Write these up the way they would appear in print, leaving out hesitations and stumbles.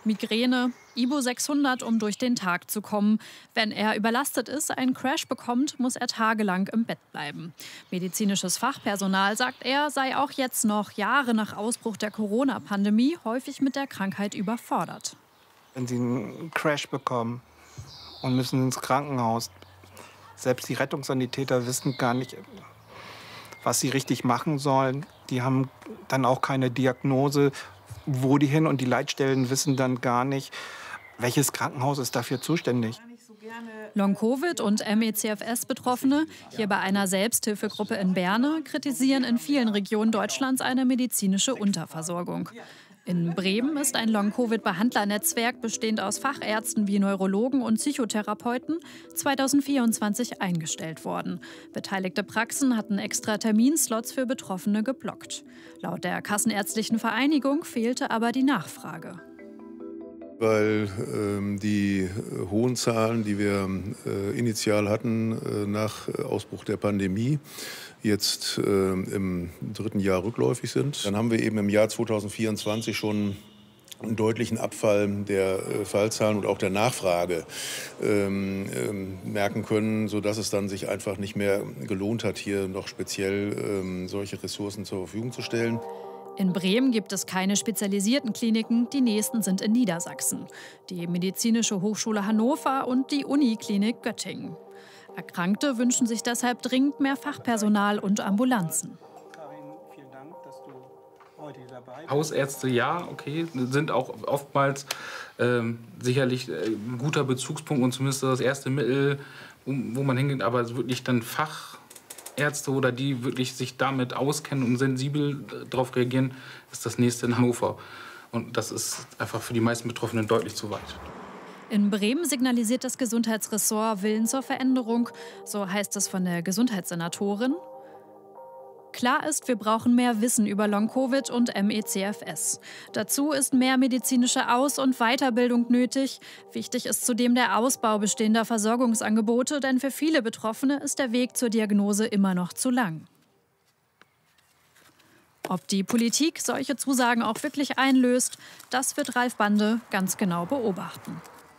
Migräne, Ibo 600, um durch den Tag zu kommen. Wenn er überlastet ist, einen Crash bekommt, muss er tagelang im Bett bleiben. Medizinisches Fachpersonal, sagt er, sei auch jetzt noch Jahre nach Ausbruch der Corona-Pandemie häufig mit der Krankheit überfordert. Wenn sie einen Crash bekommen und müssen ins Krankenhaus, selbst die Rettungssanitäter wissen gar nicht, was sie richtig machen sollen. Die haben dann auch keine Diagnose, wo die hin, und die Leitstellen wissen dann gar nicht, welches Krankenhaus ist dafür zuständig. Long-Covid und ME/CFS-Betroffene, hier bei einer Selbsthilfegruppe in Berne, kritisieren in vielen Regionen Deutschlands eine medizinische Unterversorgung. In Bremen ist ein Long-Covid-Behandlernetzwerk bestehend aus Fachärzten wie Neurologen und Psychotherapeuten 2024 eingestellt worden. Beteiligte Praxen hatten extra Terminslots für Betroffene geblockt. Laut der Kassenärztlichen Vereinigung fehlte aber die Nachfrage. Weil die hohen Zahlen, die wir initial hatten nach Ausbruch der Pandemie, jetzt im 3. Jahr rückläufig sind. Dann haben wir eben im Jahr 2024 schon einen deutlichen Abfall der Fallzahlen und auch der Nachfrage merken können, sodass es dann sich einfach nicht mehr gelohnt hat, hier noch speziell solche Ressourcen zur Verfügung zu stellen. In Bremen gibt es keine spezialisierten Kliniken, die nächsten sind in Niedersachsen. Die Medizinische Hochschule Hannover und die Uniklinik Göttingen. Erkrankte wünschen sich deshalb dringend mehr Fachpersonal und Ambulanzen. Hausärzte, ja, okay, sind auch oftmals sicherlich ein guter Bezugspunkt und zumindest das erste Mittel, wo man hingeht, aber wirklich dann Fachärzte oder die wirklich sich damit auskennen und sensibel darauf reagieren, ist das nächste in Hannover. Und das ist einfach für die meisten Betroffenen deutlich zu weit. In Bremen signalisiert das Gesundheitsressort Willen zur Veränderung, so heißt es von der Gesundheitssenatorin. Klar ist, wir brauchen mehr Wissen über Long-Covid und ME/CFS. Dazu ist mehr medizinische Aus- und Weiterbildung nötig. Wichtig ist zudem der Ausbau bestehender Versorgungsangebote, denn für viele Betroffene ist der Weg zur Diagnose immer noch zu lang. Ob die Politik solche Zusagen auch wirklich einlöst, das wird Ralf Bande ganz genau beobachten.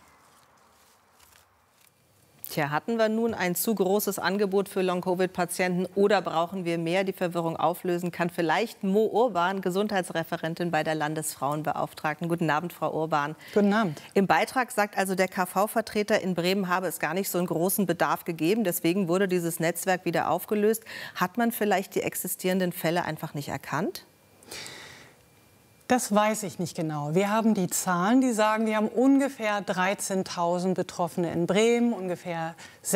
Tja, hatten wir nun ein zu großes Angebot für Long-Covid-Patienten oder brauchen wir mehr? Die Verwirrung auflösen kann vielleicht Mo Urban, Gesundheitsreferentin bei der Landesfrauenbeauftragten. Guten Abend, Frau Urban. Guten Abend. Im Beitrag sagt also der KV-Vertreter, in Bremen habe es gar nicht so einen großen Bedarf gegeben. Deswegen wurde dieses Netzwerk wieder aufgelöst. Hat man vielleicht die existierenden Fälle einfach nicht erkannt? Das weiß ich nicht genau. Wir haben die Zahlen, die sagen, wir haben ungefähr 13.000 Betroffene in Bremen, ungefähr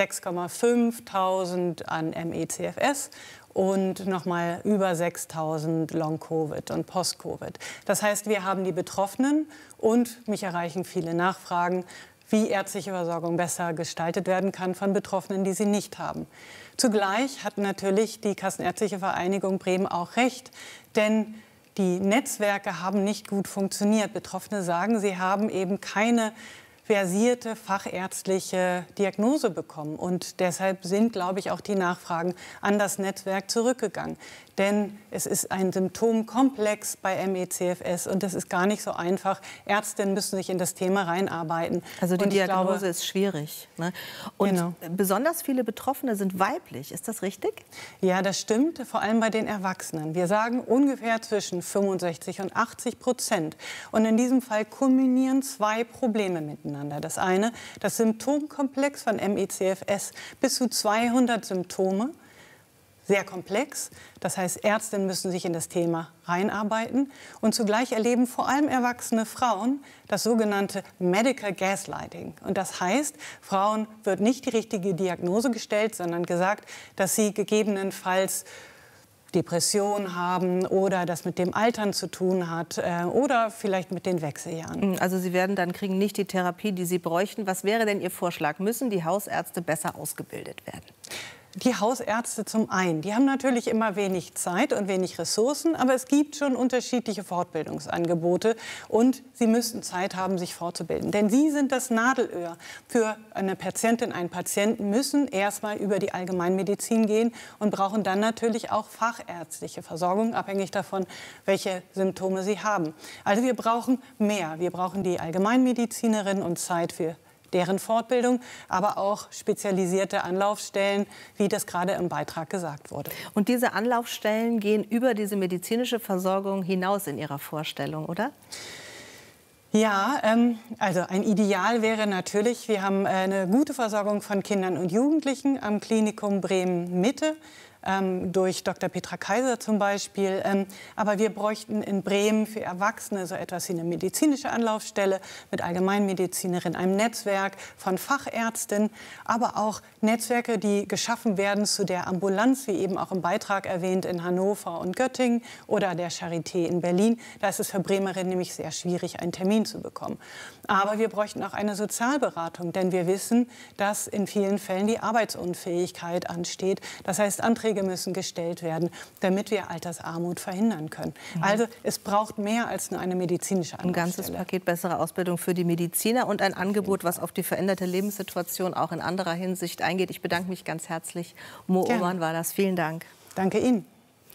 6.500 an ME/CFS und noch mal über 6.000 Long-Covid und Post-Covid. Das heißt, wir haben die Betroffenen und mich erreichen viele Nachfragen, wie ärztliche Versorgung besser gestaltet werden kann von Betroffenen, die sie nicht haben. Zugleich hat natürlich die Kassenärztliche Vereinigung Bremen auch recht, denn die Netzwerke haben nicht gut funktioniert. Betroffene sagen, sie haben eben keine versierte fachärztliche Diagnose bekommen. Und deshalb sind, glaube ich, auch die Nachfragen an das Netzwerk zurückgegangen. Denn es ist ein Symptomkomplex bei ME/CFS und es ist gar nicht so einfach. Ärztinnen müssen sich in das Thema reinarbeiten. Also die Diagnose ist schwierig, ne? Und genau. Besonders viele Betroffene sind weiblich. Ist das richtig? Ja, das stimmt, vor allem bei den Erwachsenen. Wir sagen ungefähr zwischen 65% und 80%. Und in diesem Fall kulminieren zwei Probleme miteinander. Das eine, das Symptomkomplex von ME/CFS, bis zu 200 Symptome. Sehr komplex. Das heißt, Ärztinnen müssen sich in das Thema reinarbeiten. Und zugleich erleben vor allem erwachsene Frauen das sogenannte Medical Gaslighting. Und das heißt, Frauen wird nicht die richtige Diagnose gestellt, sondern gesagt, dass sie gegebenenfalls Depression haben oder das mit dem Altern zu tun hat oder vielleicht mit den Wechseljahren. Also sie kriegen nicht die Therapie, die sie bräuchten. Was wäre denn Ihr Vorschlag? Müssen die Hausärzte besser ausgebildet werden? Die Hausärzte zum einen, die haben natürlich immer wenig Zeit und wenig Ressourcen, aber es gibt schon unterschiedliche Fortbildungsangebote und sie müssten Zeit haben, sich fortzubilden. Denn sie sind das Nadelöhr für eine Patientin, einen Patienten, müssen erstmal über die Allgemeinmedizin gehen und brauchen dann natürlich auch fachärztliche Versorgung, abhängig davon, welche Symptome sie haben. Also wir brauchen mehr. Wir brauchen die Allgemeinmedizinerin und Zeit für deren Fortbildung, aber auch spezialisierte Anlaufstellen, wie das gerade im Beitrag gesagt wurde. Und diese Anlaufstellen gehen über diese medizinische Versorgung hinaus in Ihrer Vorstellung, oder? Ja, also ein Ideal wäre natürlich, wir haben eine gute Versorgung von Kindern und Jugendlichen am Klinikum Bremen-Mitte. Durch Dr. Petra Kaiser zum Beispiel. Aber wir bräuchten in Bremen für Erwachsene so etwas wie eine medizinische Anlaufstelle mit Allgemeinmedizinerin, einem Netzwerk von Fachärztinnen, aber auch Netzwerke, die geschaffen werden zu der Ambulanz, wie eben auch im Beitrag erwähnt, in Hannover und Göttingen oder der Charité in Berlin. Da ist es für Bremerinnen nämlich sehr schwierig, einen Termin zu bekommen. Aber wir bräuchten auch eine Sozialberatung, denn wir wissen, dass in vielen Fällen die Arbeitsunfähigkeit ansteht. Das heißt, Anträge müssen gestellt werden, damit wir Altersarmut verhindern können. Also es braucht mehr als nur eine medizinische Anlaufstelle. Ein ganzes Paket bessere Ausbildung für die Mediziner und ein Angebot, was auf die veränderte Lebenssituation auch in anderer Hinsicht eingeht. Ich bedanke mich ganz herzlich. Mo Oman war das. Vielen Dank. Danke Ihnen.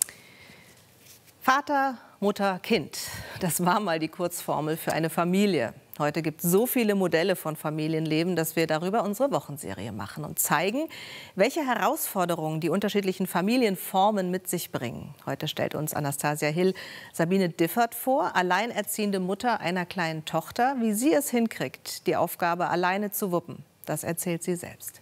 Vater, Mutter, Kind. Das war mal die Kurzformel für eine Familie. Heute gibt es so viele Modelle von Familienleben, dass wir darüber unsere Wochenserie machen und zeigen, welche Herausforderungen die unterschiedlichen Familienformen mit sich bringen. Heute stellt uns Anastasia Hill Sabine Differt vor, alleinerziehende Mutter einer kleinen Tochter, wie sie es hinkriegt, die Aufgabe alleine zu wuppen. Das erzählt sie selbst.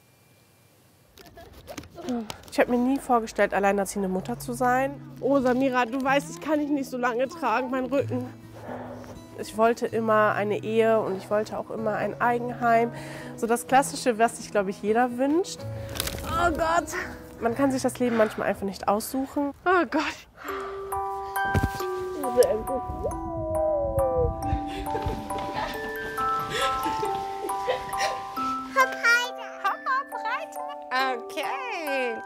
Ich habe mir nie vorgestellt, alleinerziehende Mutter zu sein. Oh, Samira, du weißt, ich kann dich nicht so lange tragen, mein Rücken. Ich wollte immer eine Ehe und ich wollte auch immer ein Eigenheim. So das Klassische, was sich, glaube ich, jeder wünscht. Oh Gott. Man kann sich das Leben manchmal einfach nicht aussuchen. Oh Gott. Sehr gut. Okay.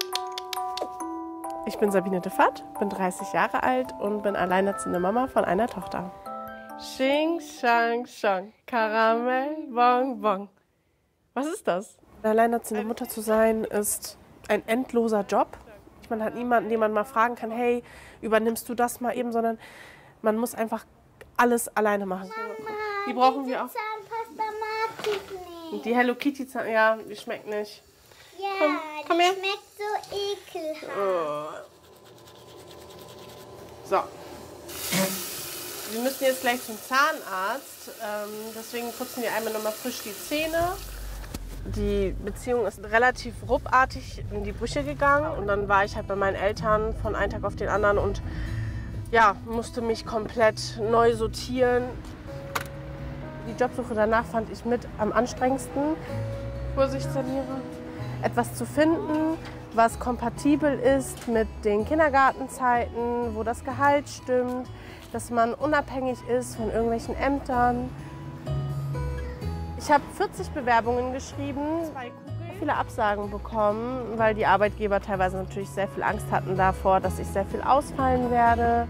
Ich bin Sabine Differt, bin 30 Jahre alt und bin alleinerziehende Mama von einer Tochter. Xing, Shang, Shang, Karamell, Bonbon. Was ist das? Alleinerziehende Mutter zu sein ist ein endloser Job. Man hat niemanden, den man mal fragen kann, hey, übernimmst du das mal eben, sondern man muss einfach alles alleine machen. Mama, die brauchen wir auch. Zahnpasta mag ich nicht. Die Hello Kitty Zahnpasta, ja, die schmeckt nicht. Ja, komm die her. schmeckt so ekelhaft. Oh. So. Wir müssen jetzt gleich zum Zahnarzt. Deswegen putzen wir einmal nochmal frisch die Zähne. Die Beziehung ist relativ ruckartig in die Brüche gegangen. Und dann war ich halt bei meinen Eltern von einem Tag auf den anderen und ja, musste mich komplett neu sortieren. Die Jobsuche danach fand ich mit am anstrengendsten. Vorsicht, Samira. Etwas zu finden, was kompatibel ist mit den Kindergartenzeiten, wo das Gehalt stimmt, dass man unabhängig ist von irgendwelchen Ämtern. Ich habe 40 Bewerbungen geschrieben, viele Absagen bekommen, weil die Arbeitgeber teilweise natürlich sehr viel Angst hatten davor, dass ich sehr viel ausfallen werde.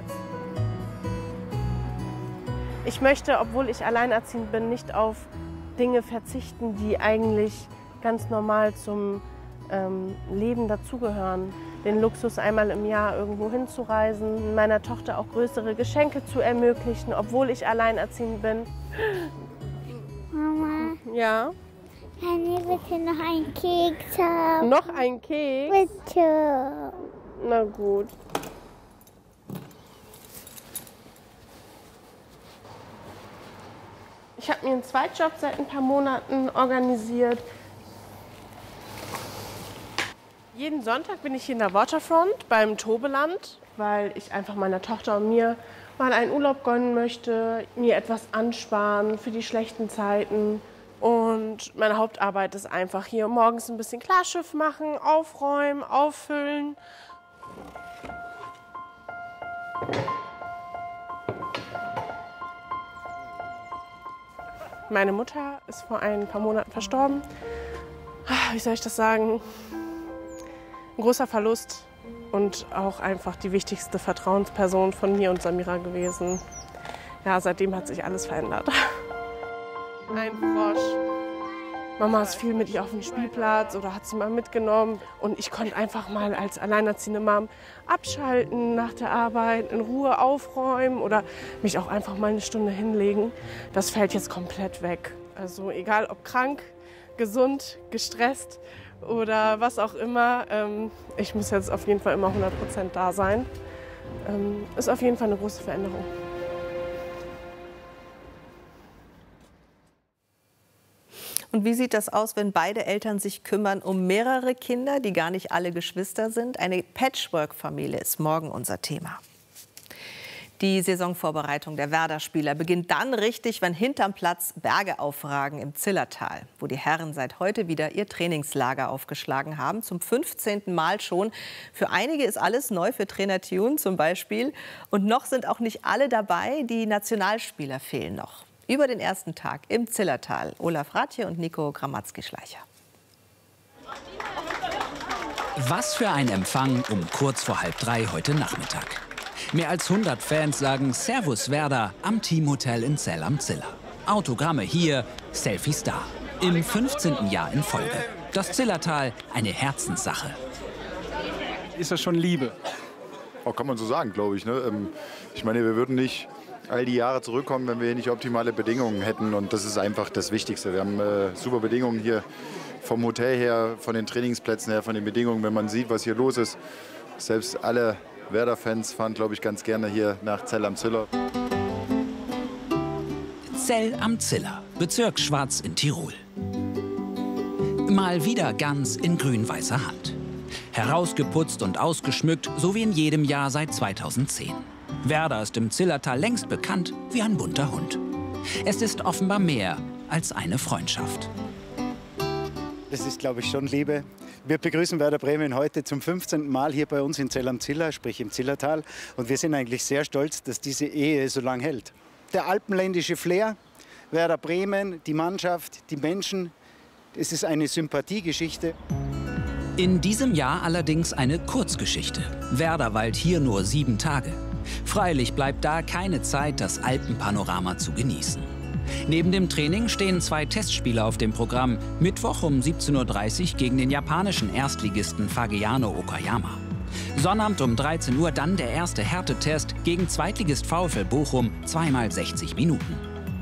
Ich möchte, obwohl ich alleinerziehend bin, nicht auf Dinge verzichten, die eigentlich ganz normal zum Leben dazugehören. Den Luxus, einmal im Jahr irgendwo hinzureisen, meiner Tochter auch größere Geschenke zu ermöglichen, obwohl ich alleinerziehend bin. Mama, Ja? kann ich bitte noch einen Keks haben? Noch ein Keks? Bitte. Na gut. Ich habe mir einen Zweitjob seit ein paar Monaten organisiert. Jeden Sonntag bin ich hier in der Waterfront beim Tobeland, weil ich einfach meiner Tochter und mir mal einen Urlaub gönnen möchte, mir etwas ansparen für die schlechten Zeiten. Und meine Hauptarbeit ist einfach hier morgens ein bisschen Klarschiff machen, aufräumen, auffüllen. Meine Mutter ist vor ein paar Monaten verstorben. Wie soll ich das sagen? ein großer Verlust und auch einfach die wichtigste Vertrauensperson von mir und Samira gewesen. Ja, seitdem hat sich alles verändert. Ein Frosch. Mama ist viel mit ihr auf dem Spielplatz oder hat sie mal mitgenommen. Und ich konnte einfach mal als alleinerziehende Mom abschalten nach der Arbeit, in Ruhe aufräumen oder mich auch einfach mal eine Stunde hinlegen. Das fällt jetzt komplett weg. Also egal ob krank, gesund, gestresst oder was auch immer. Ich muss jetzt auf jeden Fall immer 100% da sein. Ist auf jeden Fall eine große Veränderung. Und wie sieht das aus, wenn beide Eltern sich kümmern um mehrere Kinder, die gar nicht alle Geschwister sind? Eine Patchwork-Familie ist morgen unser Thema. Die Saisonvorbereitung der Werder-Spieler beginnt dann richtig, wenn hinterm Platz Berge aufragen im Zillertal, wo die Herren seit heute wieder ihr Trainingslager aufgeschlagen haben. Zum 15. Mal schon. Für einige ist alles neu, für Trainer Thioune zum Beispiel. Und noch sind auch nicht alle dabei. Die Nationalspieler fehlen noch. Über den ersten Tag im Zillertal. Olaf Rathje und Nico Gramatzki-Schleicher. Was für ein Empfang um kurz vor 2:30 heute Nachmittag. Mehr als 100 Fans sagen Servus Werder am Teamhotel in Zell am Ziller. Autogramme hier, Selfies da. Im 15. Jahr in Folge. Das Zillertal, eine Herzenssache. Ist das schon Liebe? Oh, kann man so sagen, glaube ich. Ne? Ich meine, wir würden nicht all die Jahre zurückkommen, wenn wir nicht optimale Bedingungen hätten. Und das ist einfach das Wichtigste. Wir haben super Bedingungen hier vom Hotel her, von den Trainingsplätzen her, von den Bedingungen. Wenn man sieht, was hier los ist, selbst alle Werder-Fans fahren, glaube ich, ganz gerne hier nach Zell am Ziller. Zell am Ziller, Bezirk Schwarz in Tirol. Mal wieder ganz in grün-weißer Hand. Herausgeputzt und ausgeschmückt, so wie in jedem Jahr seit 2010. Werder ist im Zillertal längst bekannt wie ein bunter Hund. Es ist offenbar mehr als eine Freundschaft. Das ist, glaube ich, schon Liebe. Wir begrüßen Werder Bremen heute zum 15. Mal hier bei uns in Zell am Ziller, sprich im Zillertal. Und wir sind eigentlich sehr stolz, dass diese Ehe so lange hält. Der alpenländische Flair, Werder Bremen, die Mannschaft, die Menschen, es ist eine Sympathiegeschichte. In diesem Jahr allerdings eine Kurzgeschichte. Werder weilt hier nur 7 Tage. Freilich bleibt da keine Zeit, das Alpenpanorama zu genießen. Neben dem Training stehen 2 Testspiele auf dem Programm. Mittwoch um 17:30 Uhr gegen den japanischen Erstligisten Fagiano Okayama. Sonnabend um 13 Uhr dann der erste Härtetest gegen Zweitligist VfL Bochum, 2x 60 Minuten.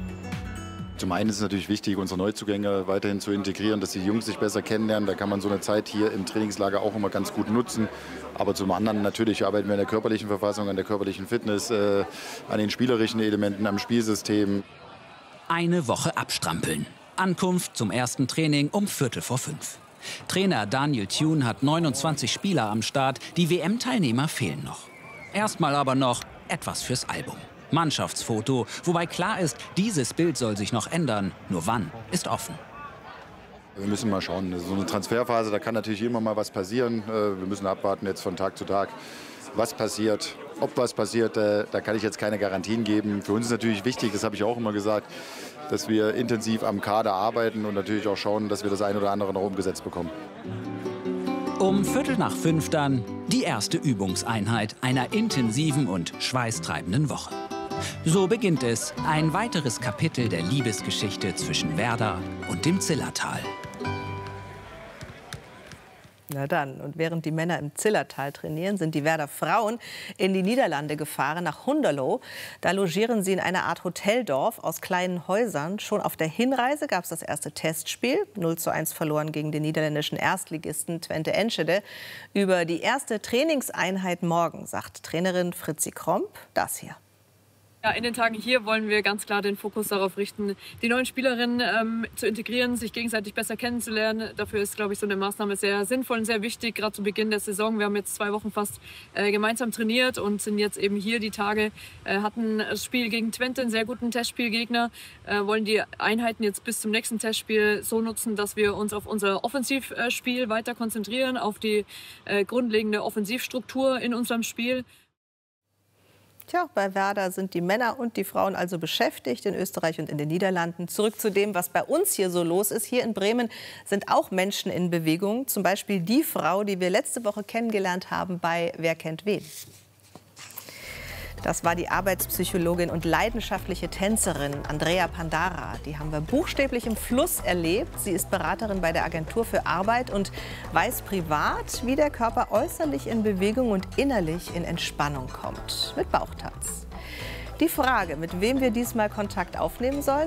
Zum einen ist es natürlich wichtig, unsere Neuzugänge weiterhin zu integrieren, dass die Jungs sich besser kennenlernen. Da kann man so eine Zeit hier im Trainingslager auch immer ganz gut nutzen. Aber zum anderen natürlich arbeiten wir an der körperlichen Verfassung, an der körperlichen Fitness, an den spielerischen Elementen, am Spielsystem. Eine Woche abstrampeln. Ankunft zum ersten Training um 4:45. Trainer Daniel Thioune hat 29 Spieler am Start. Die WM-Teilnehmer fehlen noch. Erstmal aber noch etwas fürs Album. Mannschaftsfoto, wobei klar ist, dieses Bild soll sich noch ändern. Nur wann, ist offen. Wir müssen mal schauen. So eine Transferphase, da kann natürlich immer mal was passieren. Wir müssen abwarten jetzt von Tag zu Tag, was passiert. Ob was passiert, da kann ich jetzt keine Garantien geben. Für uns ist natürlich wichtig, das habe ich auch immer gesagt, dass wir intensiv am Kader arbeiten und natürlich auch schauen, dass wir das eine oder andere noch umgesetzt bekommen. Um 4:45 dann die erste Übungseinheit einer intensiven und schweißtreibenden Woche. So beginnt es, ein weiteres Kapitel der Liebesgeschichte zwischen Werder und dem Zillertal. Na dann, und während die Männer im Zillertal trainieren, sind die Werder Frauen in die Niederlande gefahren, nach Hoenderloo. Da logieren sie in einer Art Hoteldorf aus kleinen Häusern. Schon auf der Hinreise gab es das erste Testspiel. 0:1 verloren gegen den niederländischen Erstligisten Twente Enschede. Über die erste Trainingseinheit morgen sagt Trainerin Fritzi Kromp das hier. Ja, in den Tagen hier wollen wir ganz klar den Fokus darauf richten, die neuen Spielerinnen zu integrieren, sich gegenseitig besser kennenzulernen. Dafür ist, glaube ich, so eine Maßnahme sehr sinnvoll und sehr wichtig, gerade zu Beginn der Saison. Wir haben jetzt 2 Wochen fast gemeinsam trainiert und sind jetzt eben hier die Tage, hatten das Spiel gegen Twente, einen sehr guten Testspielgegner, wollen die Einheiten jetzt bis zum nächsten Testspiel so nutzen, dass wir uns auf unser Offensivspiel weiter konzentrieren, auf die grundlegende Offensivstruktur in unserem Spiel. Tja, bei Werder sind die Männer und die Frauen also beschäftigt, in Österreich und in den Niederlanden. Zurück zu dem, was bei uns hier so los ist. Hier in Bremen sind auch Menschen in Bewegung. Zum Beispiel die Frau, die wir letzte Woche kennengelernt haben bei Wer kennt wen. Das war die Arbeitspsychologin und leidenschaftliche Tänzerin Andrea Pandara. Die haben wir buchstäblich im Fluss erlebt. Sie ist Beraterin bei der Agentur für Arbeit und weiß privat, wie der Körper äußerlich in Bewegung und innerlich in Entspannung kommt. Mit Bauchtanz. Die Frage, mit wem wir diesmal Kontakt aufnehmen sollen,